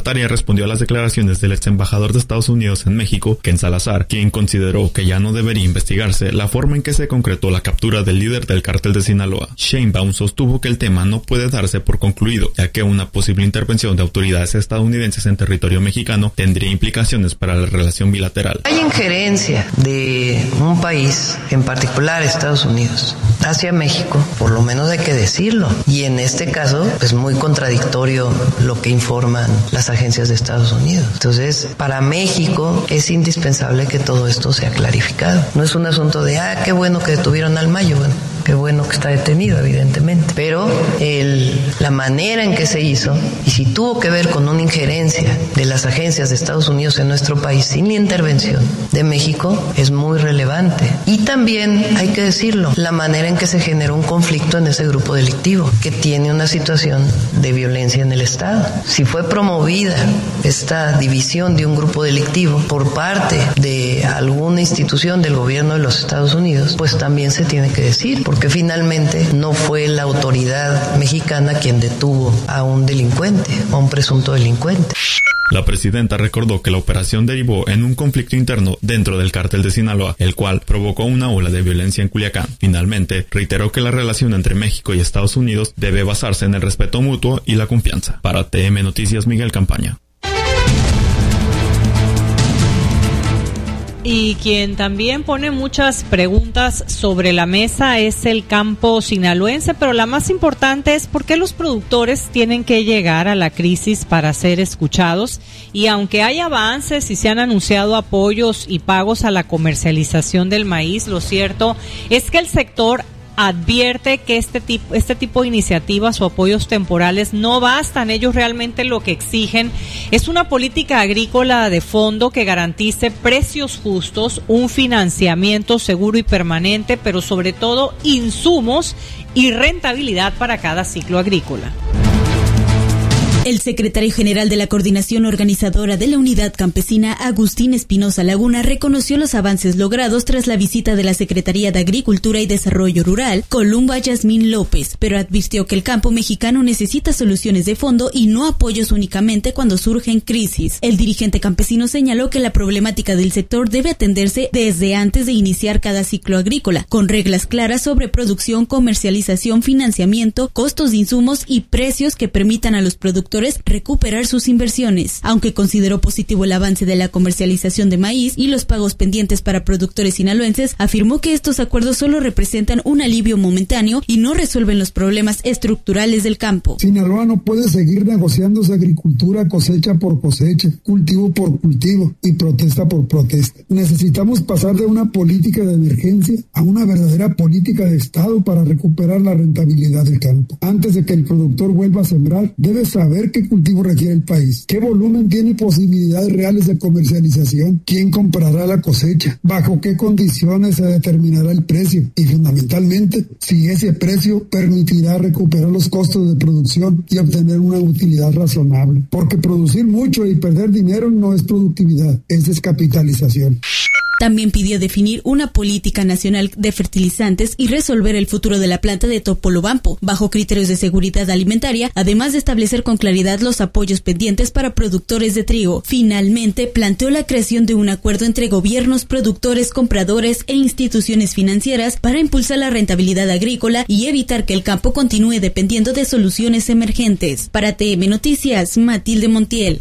mandataria respondió a las declaraciones del ex embajador de Estados Unidos en México, Ken Salazar, quien consideró que ya no debería investigarse la forma en que se concretó la captura del líder del cártel de Sinaloa. Sheinbaum sostuvo que el tema no puede darse por concluido, ya que una posible intervención de autoridades estadounidenses en territorio mexicano tendría implicaciones para la relación bilateral. Hay injerencia de un país, en particular Estados Unidos, hacia México, por lo menos hay que decirlo. Y en este caso, es muy contradictorio lo que informan las agencias de Estados Unidos. Entonces, para México es indispensable que todo esto sea clarificado. No es un asunto de, qué bueno que detuvieron al Mayo, bueno, qué bueno que está detenido, evidentemente. Pero la manera en que se hizo, y si tuvo que ver con una injerencia de las agencias de Estados Unidos en nuestro país sin la intervención de México, es muy relevante. Y también, hay que decirlo, la manera en que se generó un conflicto en ese grupo delictivo, que tiene una situación de violencia en el Estado. Si fue promovida esta división de un grupo delictivo por parte de alguna institución del gobierno de los Estados Unidos, pues también se tiene que decir, porque finalmente no fue la autoridad mexicana quien detuvo a un delincuente, a un presunto delincuente. La presidenta recordó que la operación derivó en un conflicto interno dentro del cártel de Sinaloa, el cual provocó una ola de violencia en Culiacán. Finalmente, reiteró que la relación entre México y Estados Unidos debe basarse en el respeto mutuo y la confianza. Para TM Noticias, Miguel Campaña. Y quien también pone muchas preguntas sobre la mesa es el campo sinaloense, pero la más importante es por qué los productores tienen que llegar a la crisis para ser escuchados. Y aunque hay avances y se han anunciado apoyos y pagos a la comercialización del maíz, lo cierto es que el sector advierte que este tipo de iniciativas o apoyos temporales no bastan. Ellos realmente lo que exigen es una política agrícola de fondo que garantice precios justos, un financiamiento seguro y permanente, pero sobre todo insumos y rentabilidad para cada ciclo agrícola. El secretario general de la Coordinación Organizadora de la Unidad Campesina, Agustín Espinosa Laguna, reconoció los avances logrados tras la visita de la Secretaría de Agricultura y Desarrollo Rural, Columba Yasmín López, pero advirtió que el campo mexicano necesita soluciones de fondo y no apoyos únicamente cuando surgen crisis. El dirigente campesino señaló que la problemática del sector debe atenderse desde antes de iniciar cada ciclo agrícola, con reglas claras sobre producción, comercialización, financiamiento, costos de insumos y precios que permitan a los productores recuperar sus inversiones. Aunque consideró positivo el avance de la comercialización de maíz y los pagos pendientes para productores sinaloenses, afirmó que estos acuerdos solo representan un alivio momentáneo y no resuelven los problemas estructurales del campo. Sinaloa no puede seguir negociando su agricultura cosecha por cosecha, cultivo por cultivo y protesta por protesta. Necesitamos pasar de una política de emergencia a una verdadera política de Estado para recuperar la rentabilidad del campo. Antes de que el productor vuelva a sembrar, debe saber qué cultivo requiere el país, qué volumen tiene posibilidades reales de comercialización, quién comprará la cosecha, bajo qué condiciones se determinará el precio y fundamentalmente si ese precio permitirá recuperar los costos de producción y obtener una utilidad razonable. Porque producir mucho y perder dinero no es productividad, es descapitalización. También pidió definir una política nacional de fertilizantes y resolver el futuro de la planta de Topolobampo, bajo criterios de seguridad alimentaria, además de establecer con claridad los apoyos pendientes para productores de trigo. Finalmente, planteó la creación de un acuerdo entre gobiernos, productores, compradores e instituciones financieras para impulsar la rentabilidad agrícola y evitar que el campo continúe dependiendo de soluciones emergentes. Para TM Noticias, Matilde Montiel.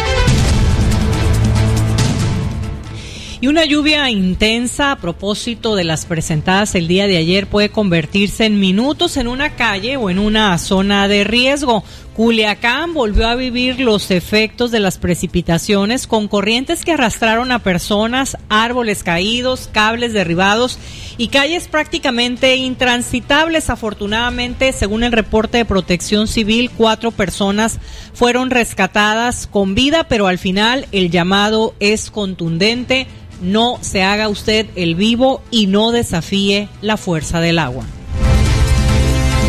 Y una lluvia intensa a propósito de las presentadas el día de ayer puede convertirse en minutos en una calle o en una zona de riesgo. Culiacán volvió a vivir los efectos de las precipitaciones con corrientes que arrastraron a personas, árboles caídos, cables derribados y calles prácticamente intransitables. Afortunadamente, según el reporte de Protección Civil, 4 personas fueron rescatadas con vida, pero al final el llamado es contundente: no se haga usted el vivo y no desafíe la fuerza del agua.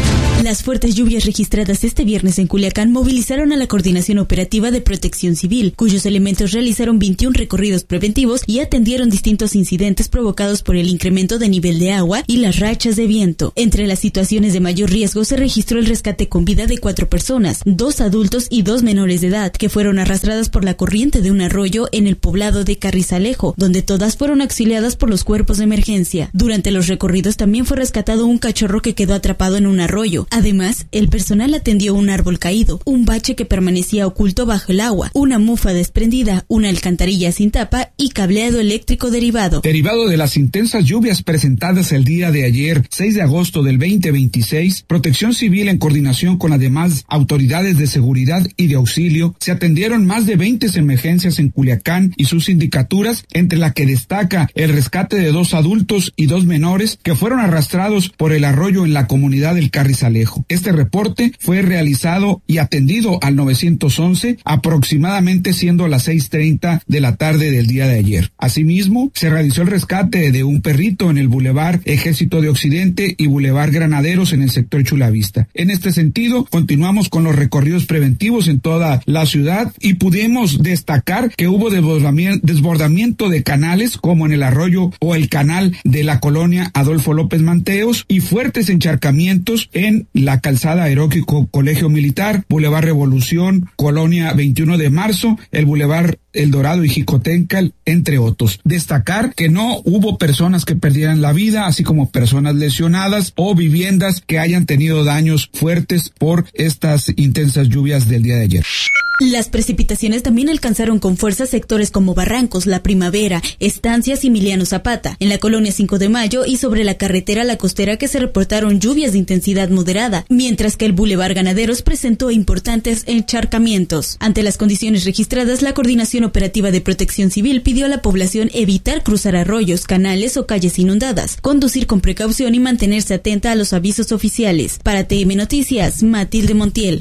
Las fuertes lluvias registradas este viernes en Culiacán movilizaron a la Coordinación Operativa de Protección Civil, cuyos elementos realizaron 21 recorridos preventivos y atendieron distintos incidentes provocados por el incremento de nivel de agua y las rachas de viento. Entre las situaciones de mayor riesgo se registró el rescate con vida de 4 personas, 2 adultos y 2 menores de edad, que fueron arrastradas por la corriente de un arroyo en el poblado de Carrizalejo, donde todas fueron auxiliadas por los cuerpos de emergencia. Durante los recorridos también fue rescatado un cachorro que quedó atrapado en un arroyo. Además, el personal atendió un árbol caído, un bache que permanecía oculto bajo el agua, una mufa desprendida, una alcantarilla sin tapa y cableado eléctrico derivado. Derivado de las intensas lluvias presentadas el día de ayer, 6 de agosto del 2026, Protección Civil, en coordinación con las demás autoridades de seguridad y de auxilio, se atendieron más de 20 emergencias en Culiacán y sus sindicaturas, entre la que destaca el rescate de 2 adultos y 2 menores que fueron arrastrados por el arroyo en la comunidad del Carrizalejo. Este reporte fue realizado y atendido al 911, aproximadamente siendo las 6:30 de la tarde del día de ayer. Asimismo, se realizó el rescate de un perrito en el Boulevard Ejército de Occidente y Boulevard Granaderos en el sector Chulavista. En este sentido, continuamos con los recorridos preventivos en toda la ciudad y pudimos destacar que hubo desbordamiento de canales como en el arroyo o el canal de la colonia Adolfo López Mateos y fuertes encharcamientos en la calzada Heroico Colegio Militar, Boulevard Revolución, Colonia 21 de Marzo, el Boulevard El Dorado y Jicotencal, entre otros. Destacar que no hubo personas que perdieran la vida, así como personas lesionadas o viviendas que hayan tenido daños fuertes por estas intensas lluvias del día de ayer. Las precipitaciones también alcanzaron con fuerza sectores como Barrancos, La Primavera, Estancias y Emiliano Zapata, en la colonia 5 de Mayo y sobre la carretera La Costera, que se reportaron lluvias de intensidad moderada, mientras que el Boulevard Ganaderos presentó importantes encharcamientos. Ante las condiciones registradas, la Coordinación Operativa de Protección Civil pidió a la población evitar cruzar arroyos, canales o calles inundadas, conducir con precaución y mantenerse atenta a los avisos oficiales. Para TM Noticias, Matilde Montiel.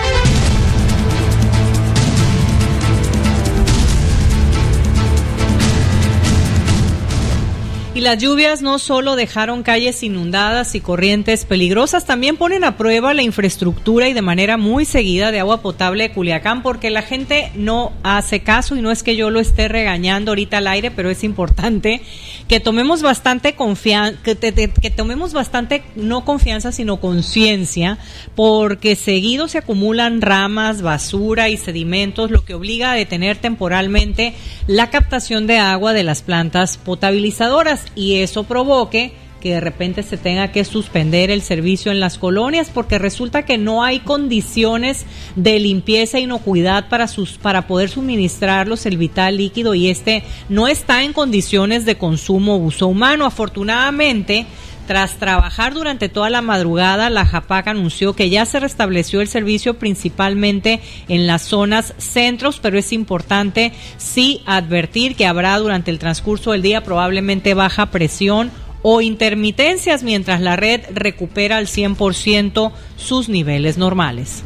Y las lluvias no solo dejaron calles inundadas y corrientes peligrosas, también ponen a prueba la infraestructura y de manera muy seguida de agua potable de Culiacán, porque la gente no hace caso, y no es que yo lo esté regañando ahorita al aire, pero es importante que tomemos bastante que tomemos bastante, no confianza, sino conciencia, porque seguido se acumulan ramas, basura y sedimentos, lo que obliga a detener temporalmente la captación de agua de las plantas potabilizadoras, y eso provoque que de repente se tenga que suspender el servicio en las colonias, porque resulta que no hay condiciones de limpieza e inocuidad para poder suministrarlos el vital líquido, y no está en condiciones de consumo o uso humano. Afortunadamente, tras trabajar durante toda la madrugada, la JAPAC anunció que ya se restableció el servicio principalmente en las zonas centros, pero es importante sí advertir que habrá durante el transcurso del día probablemente baja presión o intermitencias mientras la red recupera al 100% sus niveles normales.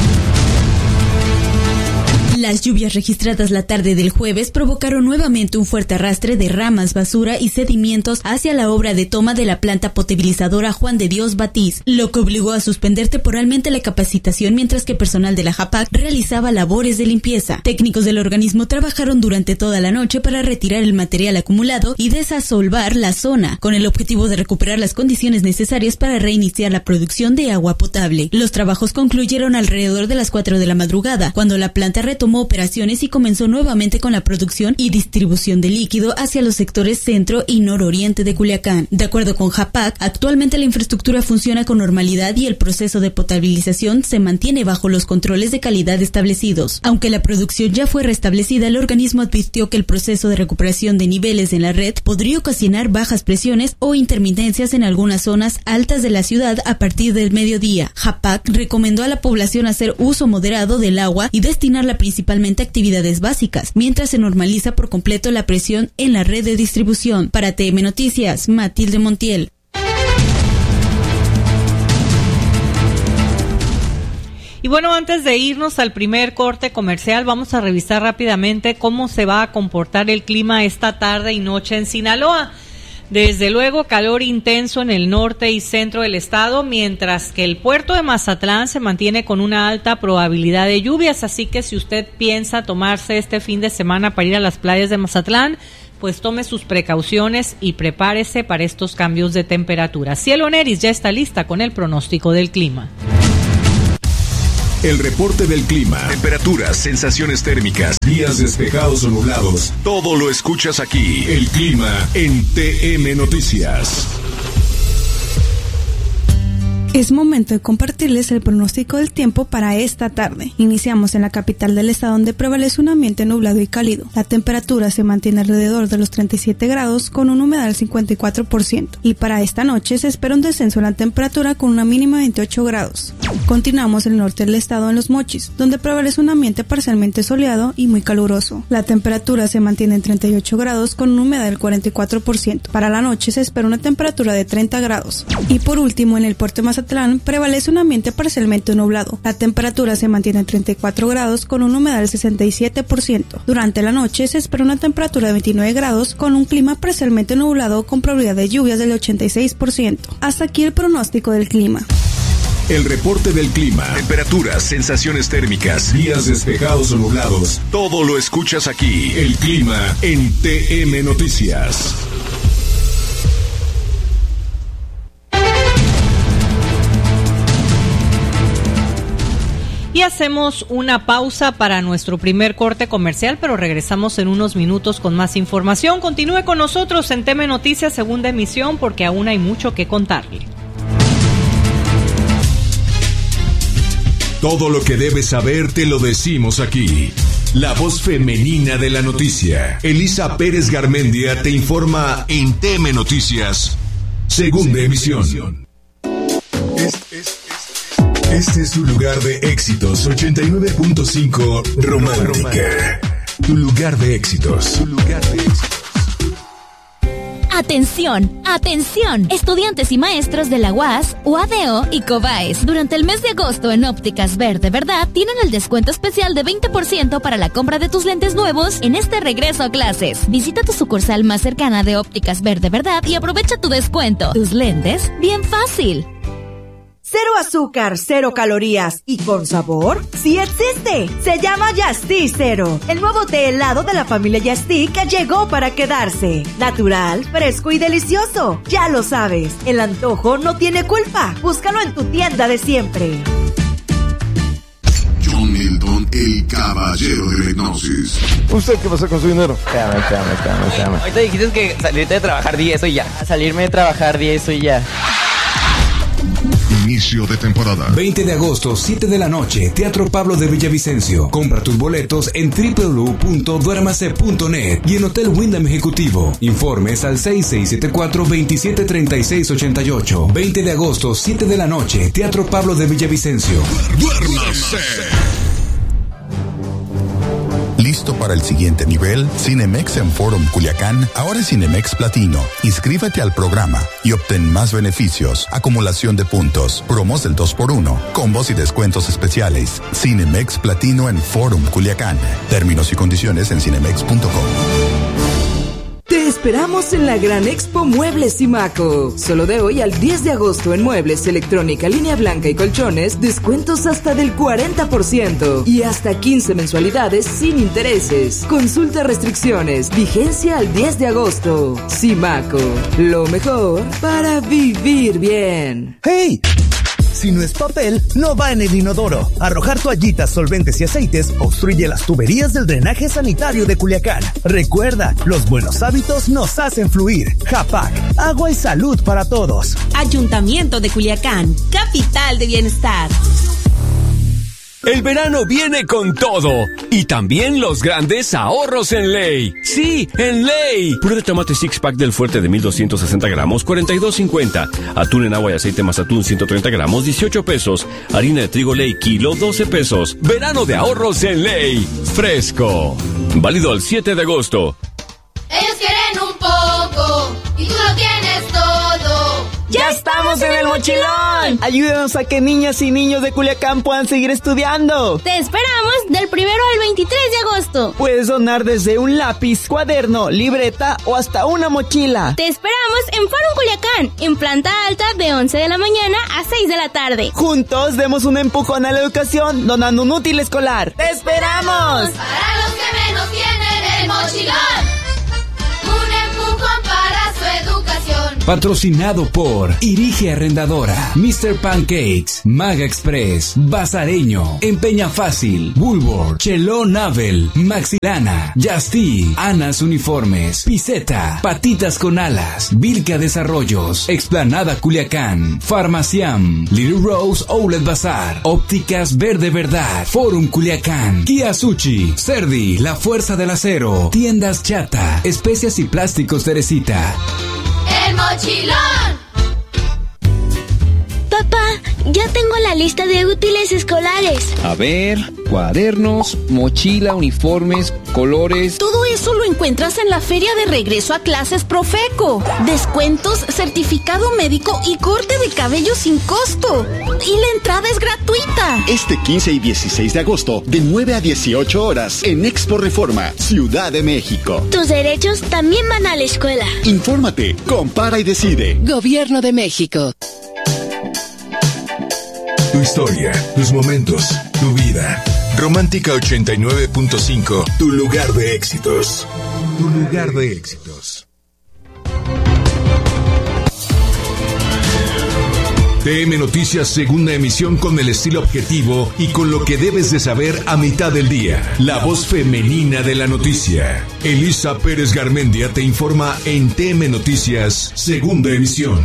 Las lluvias registradas la tarde del jueves provocaron nuevamente un fuerte arrastre de ramas, basura y sedimentos hacia la obra de toma de la planta potabilizadora Juan de Dios Batiz, lo que obligó a suspender temporalmente la capacitación mientras que personal de la JAPAC realizaba labores de limpieza. Técnicos del organismo trabajaron durante toda la noche para retirar el material acumulado y desasolvar la zona, con el objetivo de recuperar las condiciones necesarias para reiniciar la producción de agua potable. Los trabajos concluyeron alrededor de las 4 de la madrugada, cuando la planta retomó operaciones y comenzó nuevamente con la producción y distribución de líquido hacia los sectores centro y nororiente de Culiacán. De acuerdo con JAPAC, actualmente la infraestructura funciona con normalidad y el proceso de potabilización se mantiene bajo los controles de calidad establecidos. Aunque la producción ya fue restablecida, el organismo advirtió que el proceso de recuperación de niveles en la red podría ocasionar bajas presiones o intermitencias en algunas zonas altas de la ciudad a partir del mediodía. JAPAC recomendó a la población hacer uso moderado del agua y destinarla principalmente actividades básicas, mientras se normaliza por completo la presión en la red de distribución. Para TM Noticias, Matilde Montiel. Y bueno, antes de irnos al primer corte comercial, vamos a revisar rápidamente cómo se va a comportar el clima esta tarde y noche en Sinaloa. Desde luego, calor intenso en el norte y centro del estado, mientras que el puerto de Mazatlán se mantiene con una alta probabilidad de lluvias. Así que si usted piensa tomarse este fin de semana para ir a las playas de Mazatlán, pues tome sus precauciones y prepárese para estos cambios de temperatura. Cielo Neris ya está lista con el pronóstico del clima. El reporte del clima, temperaturas, sensaciones térmicas, días despejados o nublados, todo lo escuchas aquí. El clima en TM Noticias. Es momento de compartirles el pronóstico del tiempo para esta tarde. Iniciamos en la capital del estado, donde prevalece un ambiente nublado y cálido. La temperatura se mantiene alrededor de los 37 grados con una humedad del 54%. Y para esta noche se espera un descenso en la temperatura con una mínima de 28 grados. Continuamos en el norte del estado, en Los Mochis, donde prevalece un ambiente parcialmente soleado y muy caluroso. La temperatura se mantiene en 38 grados con una humedad del 44%. Para la noche se espera una temperatura de 30 grados. Y por último, en el puerto de Mazatlán prevalece un ambiente parcialmente nublado. La temperatura se mantiene en 34 grados con una humedad del 67%. Durante la noche se espera una temperatura de 29 grados con un clima parcialmente nublado con probabilidad de lluvias del 86%. Hasta aquí el pronóstico del clima. El reporte del clima, temperaturas, sensaciones térmicas, días despejados o nublados, todo lo escuchas aquí. El clima en TM Noticias. Y hacemos una pausa para nuestro primer corte comercial, pero regresamos en unos minutos con más información. Continúe con nosotros en TM Noticias, segunda emisión, porque aún hay mucho que contarle. Todo lo que debes saber te lo decimos aquí. La voz femenina de la noticia. Elisa Pérez Garmendia te informa en TM Noticias, segunda emisión. Este es tu lugar de éxitos, 89.5 Romántica. Tu lugar de éxitos. ¡Atención! ¡Atención! Estudiantes y maestros de la UAS, UADO y COBAES. Durante el mes de agosto en Ópticas Verde Verdad tienen el descuento especial de 20% para la compra de tus lentes nuevos en este regreso a clases. Visita tu sucursal más cercana de Ópticas Verde Verdad y aprovecha tu descuento. Tus lentes, bien fácil. Cero azúcar, cero calorías y con sabor, sí existe. Se llama Yastí Cero, el nuevo té helado de la familia Yastí que llegó para quedarse. Natural, fresco y delicioso. Ya lo sabes, el antojo no tiene culpa. Búscalo en tu tienda de siempre. John Milton, el caballero de la hipnosis. ¿Usted qué va a hacer con su dinero? Espérame. Ahorita dijiste que salirte de trabajar 10 y ya. Salirme de trabajar 10 y ya. Inicio de temporada. 20 de agosto, 7 de la noche, Teatro Pablo de Villavicencio. Compra tus boletos en www.duermase.net y en Hotel Wyndham Ejecutivo. Informes al 6674-273688. 20 de agosto, 7 de la noche, Teatro Pablo de Villavicencio. ¡Duérmase! ¿Listo para el siguiente nivel? Cinemex en Forum Culiacán, ahora es Cinemex Platino. Inscríbete al programa y obtén más beneficios, acumulación de puntos, promos del 2x1, combos y descuentos especiales. Cinemex Platino en Forum Culiacán. Términos y condiciones en cinemex.com. Te esperamos en la Gran Expo Muebles Simaco. Solo de hoy al 10 de agosto en muebles, electrónica, línea blanca y colchones, descuentos hasta del 40% y hasta 15 mensualidades sin intereses. Consulta restricciones, vigencia al 10 de agosto. Simaco, lo mejor para vivir bien. ¡Hey! Si no es papel, no va en el inodoro. Arrojar toallitas, solventes y aceites obstruye las tuberías del drenaje sanitario de Culiacán. Recuerda, los buenos hábitos nos hacen fluir. Japac, agua y salud para todos. Ayuntamiento de Culiacán, capital de bienestar. El verano viene con todo y también los grandes ahorros en Ley. Sí, en Ley. Puré de tomate six pack del Fuerte de 1260 gramos, 42.50. Atún en agua y aceite más atún 130 gramos, 18 pesos. Harina de trigo Ley kilo, 12 pesos. Verano de ahorros en Ley. Fresco. Válido al 7 de agosto. Ellos quieren un poco y tú lo tienes todo. ¡Ya estamos en el mochilón! Ayúdanos a que niñas y niños de Culiacán puedan seguir estudiando. Te esperamos del 1 al 23 de agosto. agosto. Puedes donar desde un lápiz, cuaderno, libreta o hasta una mochila. Te esperamos en Forum Culiacán, en planta alta de 11 de la mañana a 6 de la tarde. Juntos demos un empujón a la educación donando un útil escolar. ¡Te esperamos! Para los que menos tienen el mochilón, un empujón para su educación. Patrocinado por Irige Arrendadora, Mr. Pancakes, Maga Express, Bazareño, Empeña Fácil, Bulwark, Chelón Navel, Maxilana, Justy, Anas Uniformes, Piseta, Patitas con Alas, Vilca Desarrollos, Explanada Culiacán, Farmaciam, Little Rose Outlet Bazar, Ópticas Verde Verdad, Forum Culiacán, Kia Sushi, Cerdi, La Fuerza del Acero, Tiendas Chata, Especias y Plásticos Teresita. El mochilón. Papá, ya tengo la lista de útiles escolares. A ver, cuadernos, mochila, uniformes, colores. Todo eso lo encuentras en la feria de regreso a clases Profeco. Descuentos, certificado médico y corte de cabello sin costo. Y la entrada es gratuita. Este 15 y 16 de agosto, de 9 a 18 horas, en Expo Reforma, Ciudad de México. Tus derechos también van a la escuela. Infórmate, compara y decide. Gobierno de México. Tu historia, tus momentos, tu vida. Romántica 89.5, tu lugar de éxitos. Tu lugar de éxitos. TM Noticias, segunda emisión, con el estilo objetivo y con lo que debes de saber a mitad del día. La voz femenina de la noticia. Elisa Pérez Garmendia te informa en TM Noticias, segunda emisión.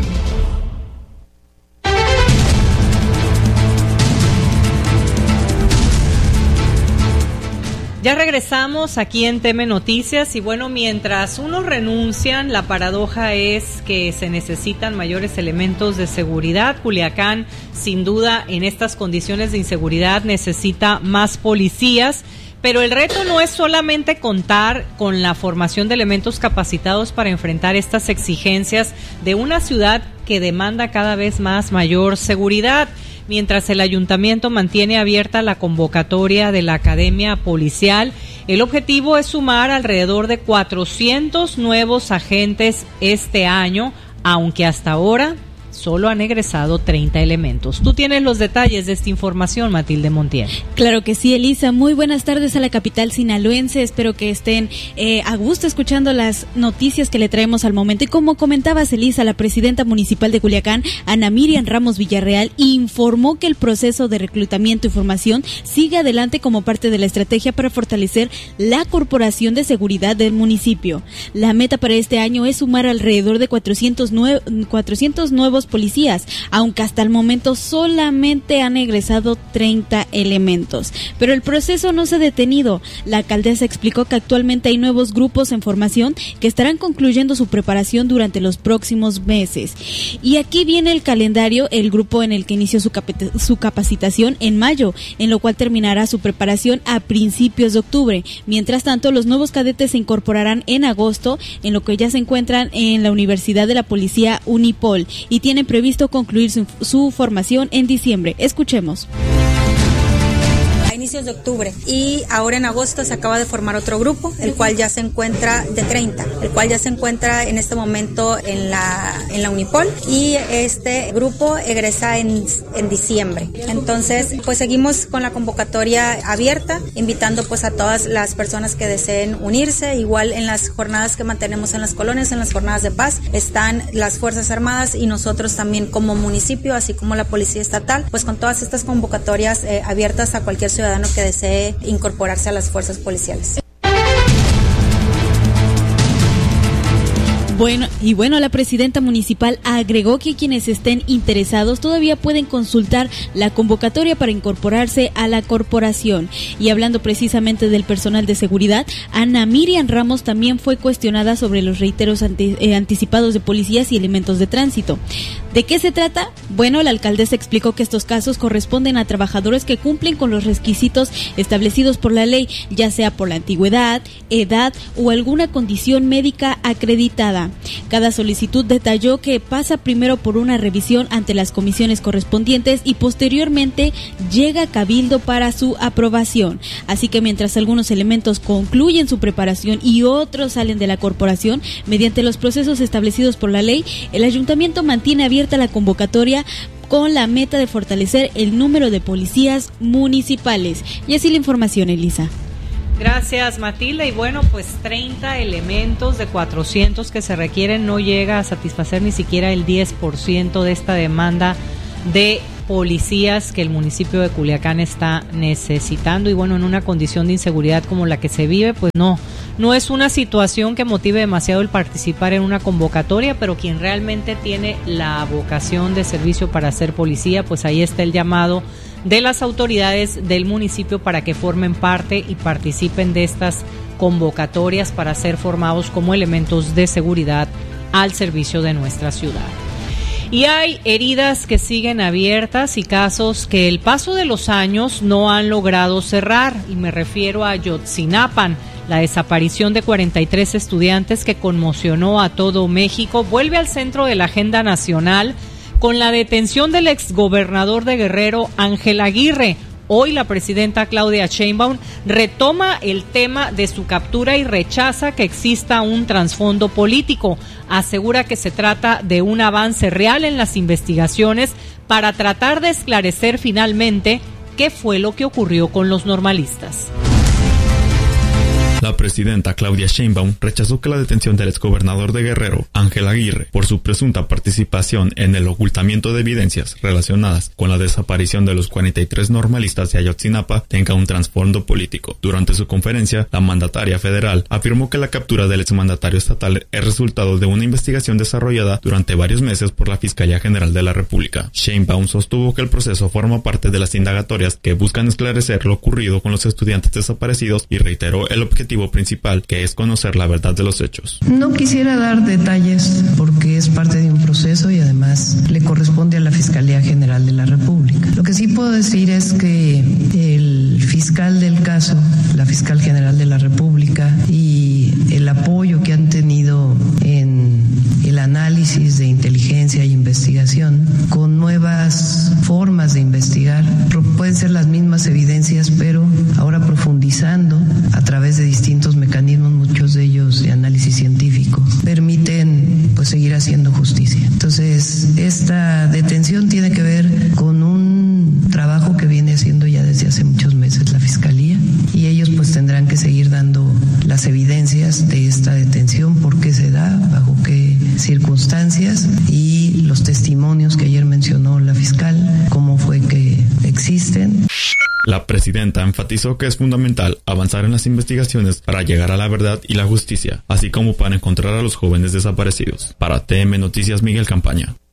Ya regresamos aquí en TM Noticias y bueno, mientras unos renuncian, la paradoja es que se necesitan mayores elementos de seguridad. Culiacán, sin duda, en estas condiciones de inseguridad necesita más policías, pero el reto no es solamente contar con la formación de elementos capacitados para enfrentar estas exigencias de una ciudad que demanda cada vez más mayor seguridad. Mientras el ayuntamiento mantiene abierta la convocatoria de la Academia Policial, el objetivo es sumar alrededor de 400 nuevos agentes este año, aunque hasta ahora solo han egresado 30 elementos. Tú tienes los detalles de esta información, Matilde Montiel. Claro que sí, Elisa. Muy buenas tardes a la capital sinaloense. Espero que estén a gusto escuchando las noticias que le traemos al momento. Y como comentabas, Elisa, la presidenta municipal de Culiacán, Ana Miriam Ramos Villarreal, informó que el proceso de reclutamiento y formación sigue adelante como parte de la estrategia para fortalecer la corporación de seguridad del municipio. La meta para este año es sumar alrededor de 400 nuevos policías, aunque hasta el momento solamente han egresado 30 elementos. Pero el proceso no se ha detenido. La alcaldesa explicó que actualmente hay nuevos grupos en formación que estarán concluyendo su preparación durante los próximos meses. Y aquí viene el calendario, el grupo en el que inició su capacitación en mayo, en lo cual terminará su preparación a principios de octubre. Mientras tanto, los nuevos cadetes se incorporarán en agosto, en lo que ya se encuentran en la Universidad de la Policía Unipol, y tienen previsto concluir su formación en diciembre. Escuchemos. A inicios de octubre, y ahora en agosto se acaba de formar otro grupo, el cual ya se encuentra de 30, el cual ya se encuentra en este momento en la Unipol, y este grupo egresa en diciembre. Entonces, pues seguimos con la convocatoria abierta, invitando pues a todas las personas que deseen unirse. Igual en las jornadas que mantenemos en las colonias, en las jornadas de paz, están las Fuerzas Armadas y nosotros también como municipio, así como la Policía Estatal, pues con todas estas convocatorias abiertas a cualquier ciudadano que desee incorporarse a las fuerzas policiales. Bueno, la presidenta municipal agregó que quienes estén interesados todavía pueden consultar la convocatoria para incorporarse a la corporación. Y hablando precisamente del personal de seguridad, Ana Miriam Ramos también fue cuestionada sobre los reiteros anticipados de policías y elementos de tránsito. ¿De qué se trata? Bueno, la alcaldesa explicó que estos casos corresponden a trabajadores que cumplen con los requisitos establecidos por la ley, ya sea por la antigüedad, edad o alguna condición médica acreditada. Cada solicitud detalló que pasa primero por una revisión ante las comisiones correspondientes y posteriormente llega a Cabildo para su aprobación. Así que mientras algunos elementos concluyen su preparación y otros salen de la corporación mediante los procesos establecidos por la ley, el ayuntamiento mantiene abierta la convocatoria con la meta de fortalecer el número de policías municipales. Y así la información, Elisa. Gracias, Matilda. Y bueno, pues 30 elementos de 400 que se requieren no llega a satisfacer ni siquiera el 10% de esta demanda de policías que el municipio de Culiacán está necesitando. Y bueno, en una condición de inseguridad como la que se vive, pues no es una situación que motive demasiado el participar en una convocatoria, pero quien realmente tiene la vocación de servicio para ser policía, pues ahí está el llamado de las autoridades del municipio para que formen parte y participen de estas convocatorias para ser formados como elementos de seguridad al servicio de nuestra ciudad. Y hay heridas que siguen abiertas y casos que el paso de los años no han logrado cerrar, y me refiero a Ayotzinapan. La desaparición de 43 estudiantes que conmocionó a todo México vuelve al centro de la agenda nacional con la detención del exgobernador de Guerrero, Ángel Aguirre. Hoy la presidenta Claudia Sheinbaum retoma el tema de su captura y rechaza que exista un trasfondo político. Asegura que se trata de un avance real en las investigaciones para tratar de esclarecer finalmente qué fue lo que ocurrió con los normalistas. La presidenta Claudia Sheinbaum rechazó que la detención del exgobernador de Guerrero, Ángel Aguirre, por su presunta participación en el ocultamiento de evidencias relacionadas con la desaparición de los 43 normalistas de Ayotzinapa tenga un trasfondo político. Durante su conferencia, la mandataria federal afirmó que la captura del exmandatario estatal es resultado de una investigación desarrollada durante varios meses por la Fiscalía General de la República. Sheinbaum sostuvo que el proceso forma parte de las indagatorias que buscan esclarecer lo ocurrido con los estudiantes desaparecidos y reiteró el objetivo principal, que es conocer la verdad de los hechos. No quisiera dar detalles porque es parte de un proceso y además le corresponde a la Fiscalía General de la República. Lo que sí puedo decir es que el fiscal del caso, la Fiscal General de la República, y el apoyo que han tenido en el análisis de inteligencia e investigación con nuevas formas de investigar, pueden ser las mismas evidencias, pero ahora profundizando a través de distintos mecanismos, muchos de ellos de análisis científico, permiten pues seguir haciendo justicia. Entonces, esta detención tiene que ver con un trabajo que viene haciendo ya desde hace muchos meses la Fiscalía, y ellos pues tendrán que seguir dando las evidencias de esta detención, por qué se da, bajo qué circunstancias, y los testimonios que ayer mencionó la fiscal, cómo fue que existen. La presidenta enfatizó que es fundamental avanzar en las investigaciones para llegar a la verdad y la justicia, así como para encontrar a los jóvenes desaparecidos. Para TM Noticias, Miguel Campaña.